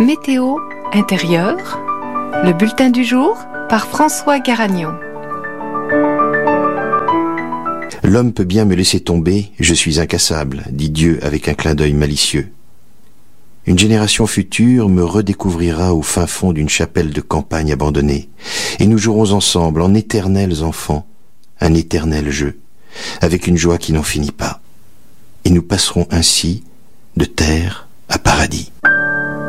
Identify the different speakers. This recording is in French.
Speaker 1: Météo intérieure, le bulletin du jour par François Garagnon.
Speaker 2: L'homme peut bien me laisser tomber, je suis incassable, dit Dieu avec un clin d'œil malicieux. Une génération future me redécouvrira au fin fond d'une chapelle de campagne abandonnée, et nous jouerons ensemble en éternels enfants, un éternel jeu, avec une joie qui n'en finit pas. Et nous passerons ainsi de terre à paradis.